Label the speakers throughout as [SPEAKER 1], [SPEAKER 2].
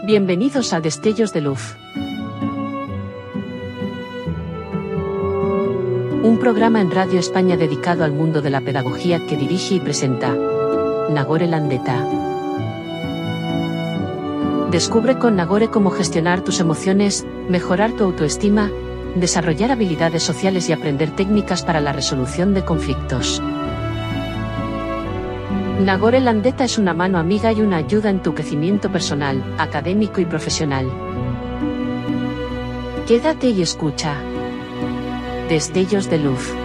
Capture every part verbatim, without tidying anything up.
[SPEAKER 1] Bienvenidos a Destellos de Luz. Un programa en Radio España dedicado al mundo de la pedagogía que dirige y presenta Nagore Landeta. Descubre con Nagore cómo gestionar tus emociones, mejorar tu autoestima, desarrollar habilidades sociales y aprender técnicas para la resolución de conflictos. Nagore Landeta es una mano amiga y una ayuda en tu crecimiento personal, académico y profesional. Quédate y escucha. Destellos de Luz.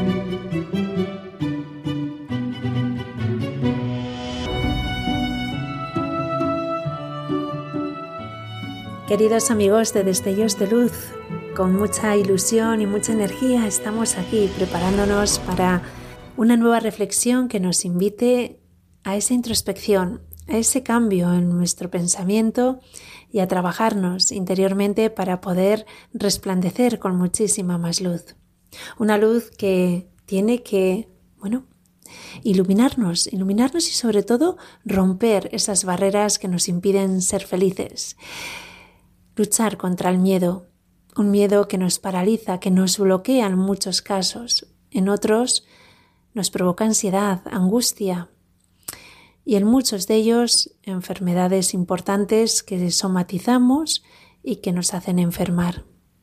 [SPEAKER 2] Queridos amigos de Destellos de Luz, con mucha ilusión y mucha energía estamos aquí preparándonos para una nueva reflexión que nos invite a esa introspección, a ese cambio en nuestro pensamiento y a trabajarnos interiormente para poder resplandecer con muchísima más luz. Una luz que tiene que, bueno, iluminarnos, iluminarnos y sobre todo romper esas barreras que nos impiden ser felices. Luchar contra el miedo, un miedo que nos paraliza, que nos bloquea en muchos casos. En otros nos provoca ansiedad, angustia y en muchos de ellos enfermedades importantes que somatizamos y que nos hacen enfermar.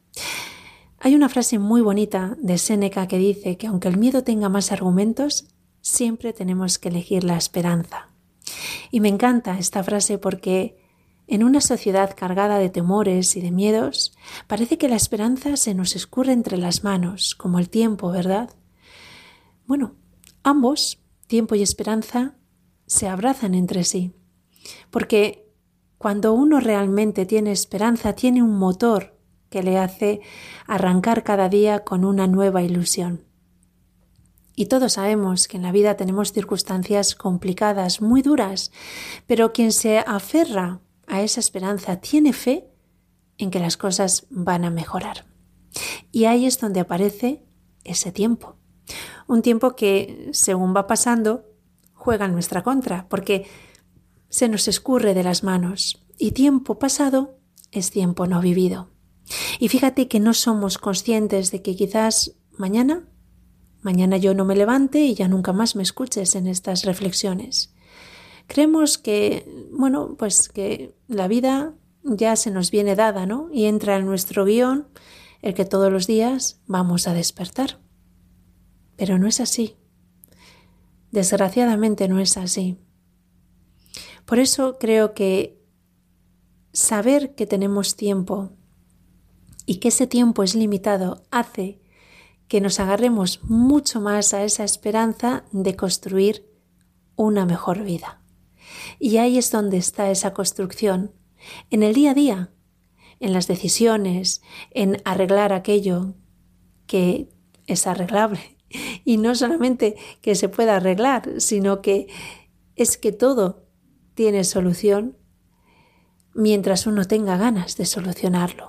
[SPEAKER 2] Hay una frase muy bonita de Séneca que dice que aunque el miedo tenga más argumentos, siempre tenemos que elegir la esperanza. Y me encanta esta frase porque en una sociedad cargada de temores y de miedos, parece que la esperanza se nos escurre entre las manos, como el tiempo, ¿verdad? Bueno, ambos, tiempo y esperanza, se abrazan entre sí, porque cuando uno realmente tiene esperanza, tiene un motor que le hace arrancar cada día con una nueva ilusión. Y todos sabemos que en la vida tenemos circunstancias complicadas, muy duras, pero quien se aferra a esa esperanza tiene fe en que las cosas van a mejorar. Y ahí es donde aparece ese tiempo. Un tiempo que, según va pasando, juega en nuestra contra, porque se nos escurre de las manos. Y tiempo pasado es tiempo no vivido. Y fíjate que no somos conscientes de que quizás mañana, mañana yo no me levante y ya nunca más me escuches en estas reflexiones. Creemos que, bueno, pues que la vida ya se nos viene dada, ¿no? Y entra en nuestro guión el que todos los días vamos a despertar. Pero no es así. Desgraciadamente no es así. Por eso creo que saber que tenemos tiempo y que ese tiempo es limitado hace que nos agarremos mucho más a esa esperanza de construir una mejor vida. Y ahí es donde está esa construcción, en el día a día, en las decisiones, en arreglar aquello que es arreglable. Y no solamente que se pueda arreglar, sino que es que todo tiene solución mientras uno tenga ganas de solucionarlo.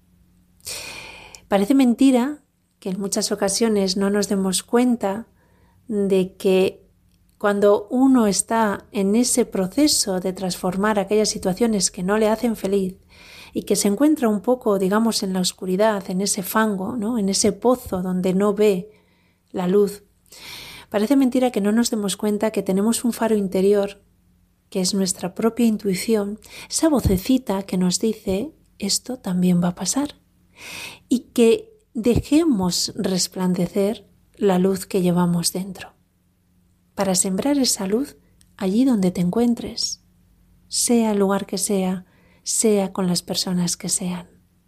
[SPEAKER 2] Parece mentira que en muchas ocasiones no nos demos cuenta de que cuando uno está en ese proceso de transformar aquellas situaciones que no le hacen feliz y que se encuentra un poco, digamos, en la oscuridad, en ese fango, ¿no? En ese pozo donde no ve la luz, parece mentira que no nos demos cuenta que tenemos un faro interior, que es nuestra propia intuición, esa vocecita que nos dice esto también va a pasar, y que dejemos resplandecer la luz que llevamos dentro, para sembrar esa luz allí donde te encuentres, sea el lugar que sea, sea con las personas que sean.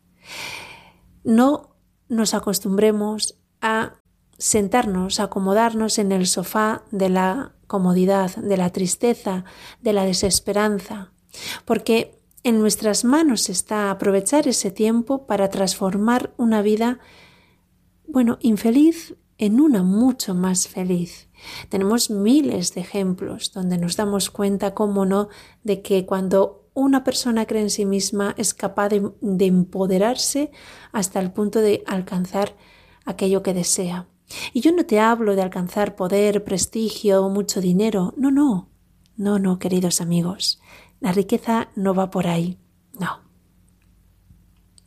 [SPEAKER 2] No nos acostumbremos a sentarnos, a acomodarnos en el sofá de la comodidad, de la tristeza, de la desesperanza, porque en nuestras manos está aprovechar ese tiempo para transformar una vida, bueno, infeliz en una mucho más feliz. Tenemos miles de ejemplos donde nos damos cuenta, cómo no, de que cuando una persona cree en sí misma es capaz de, de empoderarse hasta el punto de alcanzar aquello que desea. Y yo no te hablo de alcanzar poder, prestigio o mucho dinero. No, no, no, no, queridos amigos. La riqueza no va por ahí.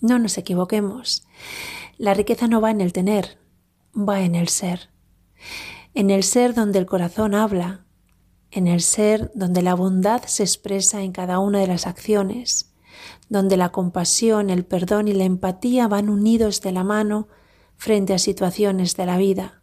[SPEAKER 2] No nos equivoquemos. La riqueza no va en el tener, va en el ser. En el ser donde el corazón habla, en el ser donde la bondad se expresa en cada una de las acciones, donde la compasión, el perdón y la empatía van unidos de la mano frente a situaciones de la vida.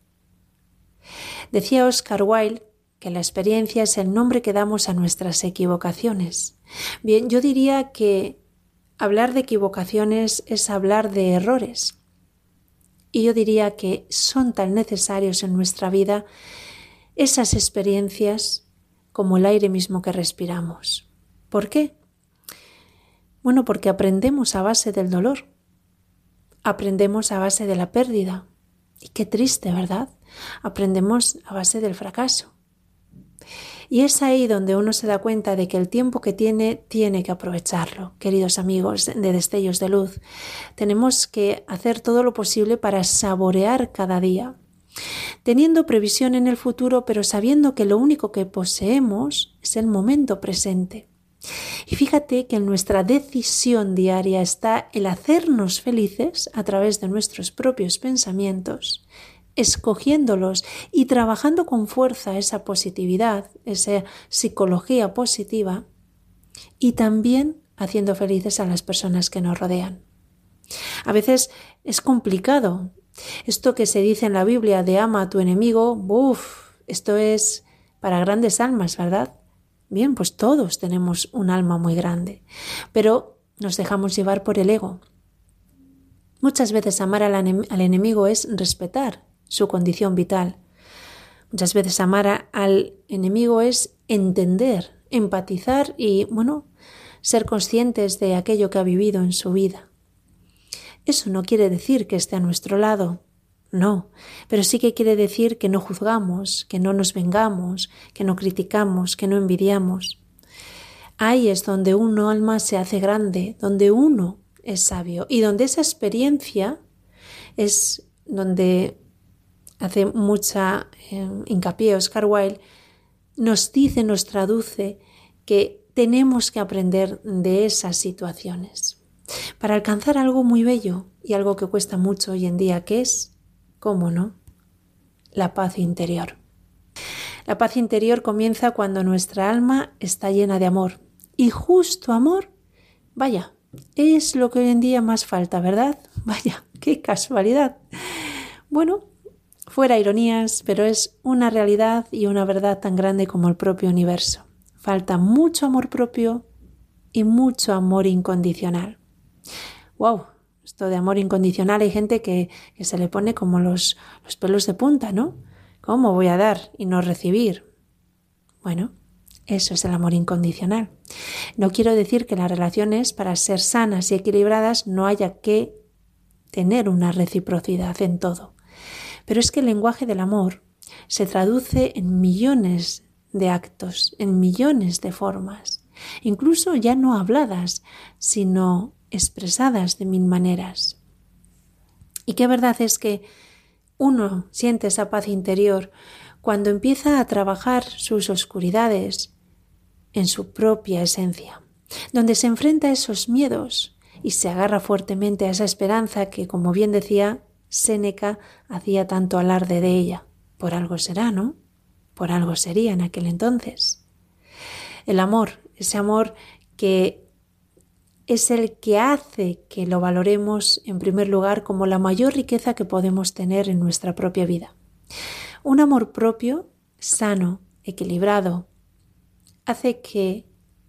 [SPEAKER 2] Decía Oscar Wilde que la experiencia es el nombre que damos a nuestras equivocaciones. Bien, yo diría que hablar de equivocaciones es hablar de errores. Y yo diría que son tan necesarios en nuestra vida esas experiencias como el aire mismo que respiramos. ¿Por qué? Bueno, porque aprendemos a base del dolor. Aprendemos a base de la pérdida. Y qué triste, ¿verdad? Aprendemos a base del fracaso. Y es ahí donde uno se da cuenta de que el tiempo que tiene, tiene que aprovecharlo. Queridos amigos de Destellos de Luz, tenemos que hacer todo lo posible para saborear cada día, teniendo previsión en el futuro, pero sabiendo que lo único que poseemos es el momento presente. Y fíjate que en nuestra decisión diaria está el hacernos felices a través de nuestros propios pensamientos, escogiéndolos y trabajando con fuerza esa positividad, esa psicología positiva, y también haciendo felices a las personas que nos rodean. A veces es complicado. Esto que se dice en la Biblia de ama a tu enemigo, uff, esto es para grandes almas, ¿verdad? Bien, pues todos tenemos un alma muy grande, pero nos dejamos llevar por el ego. Muchas veces amar al, enem- al enemigo es respetar su condición vital. Muchas veces amar a, al enemigo es entender, empatizar y, bueno, ser conscientes de aquello que ha vivido en su vida. Eso no quiere decir que esté a nuestro lado, no, pero sí que quiere decir que no juzgamos, que no nos vengamos, que no criticamos, que no envidiamos. Ahí es donde un alma se hace grande, donde uno es sabio y donde esa experiencia es donde hace mucha eh, hincapié Oscar Wilde, nos dice, nos traduce que tenemos que aprender de esas situaciones para alcanzar algo muy bello y algo que cuesta mucho hoy en día, que es, ¿cómo no?, la paz interior. La paz interior comienza cuando nuestra alma está llena de amor. Y justo amor, vaya, es lo que hoy en día más falta, ¿verdad? Vaya, qué casualidad. Bueno, fuera ironías, pero es una realidad y una verdad tan grande como el propio universo. Falta mucho amor propio y mucho amor incondicional. ¡Wow! Esto de amor incondicional hay gente que, que se le pone como los, los pelos de punta, ¿no? ¿Cómo voy a dar y no recibir? Bueno, eso es el amor incondicional. No quiero decir que las relaciones, para ser sanas y equilibradas, no haya que tener una reciprocidad en todo. Pero es que el lenguaje del amor se traduce en millones de actos, en millones de formas, incluso ya no habladas, sino expresadas de mil maneras. Y qué verdad es que uno siente esa paz interior cuando empieza a trabajar sus oscuridades en su propia esencia, donde se enfrenta a esos miedos y se agarra fuertemente a esa esperanza que, como bien decía Séneca, hacía tanto alarde de ella. Por algo será, ¿no? Por algo sería en aquel entonces. El amor, ese amor que es el que hace que lo valoremos en primer lugar como la mayor riqueza que podemos tener en nuestra propia vida. Un amor propio, sano, equilibrado, hace que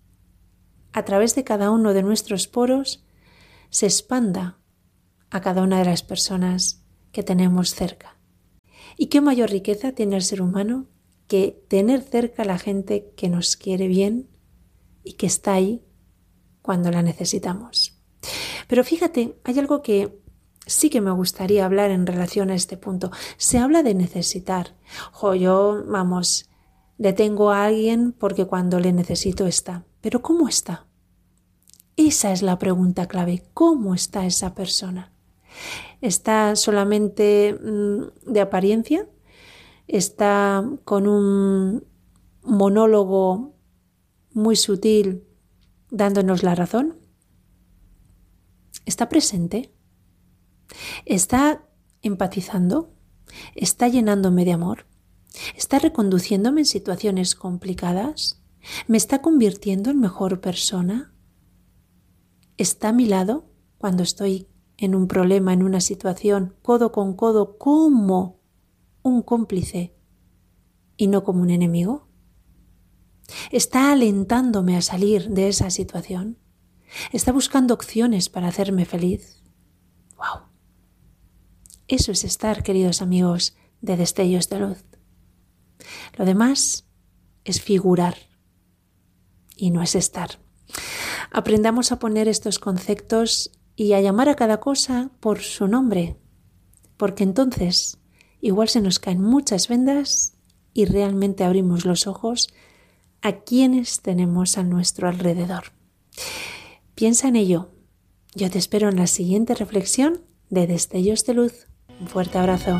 [SPEAKER 2] a través de cada uno de nuestros poros se expanda a cada una de las personas que tenemos cerca. ¿Y qué mayor riqueza tiene el ser humano que tener cerca a la gente que nos quiere bien y que está ahí cuando la necesitamos? Pero fíjate, hay algo que sí que me gustaría hablar en relación a este punto. Se habla de necesitar. Jo, yo, vamos, le tengo a alguien porque cuando le necesito está. ¿Pero cómo está? Esa es la pregunta clave. ¿Cómo está esa persona? ¿Está solamente mmm, de apariencia? ¿Está con un monólogo muy sutil dándonos la razón? ¿Está presente? ¿Está empatizando? ¿Está llenándome de amor? ¿Está reconduciéndome en situaciones complicadas? ¿Me está convirtiendo en mejor persona? ¿Está a mi lado cuando estoy en un problema, en una situación, codo con codo, como un cómplice y no como un enemigo? ¿Está alentándome a salir de esa situación? ¿Está buscando opciones para hacerme feliz? ¡Wow! Eso es estar, queridos amigos, de Destellos de Luz. Lo demás es figurar y no es estar. Aprendamos a poner estos conceptos y a llamar a cada cosa por su nombre, porque entonces igual se nos caen muchas vendas y realmente abrimos los ojos a quienes tenemos a nuestro alrededor. Piensa en ello. Yo te espero en la siguiente reflexión de Destellos de Luz. Un fuerte abrazo.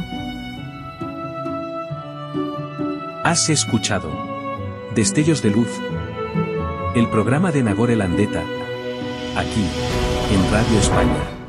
[SPEAKER 3] Has escuchado Destellos de Luz, el programa de Nagore Landeta, aquí, en Radio España.